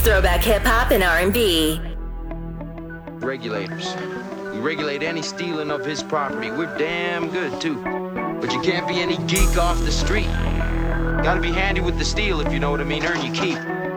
throwback hip-hop and R&B. Regulators. We regulate any stealing of his property. We're damn good, too. But you can't be any geek off the street. Gotta be handy with the steel, if you know what I mean. Earn your keep.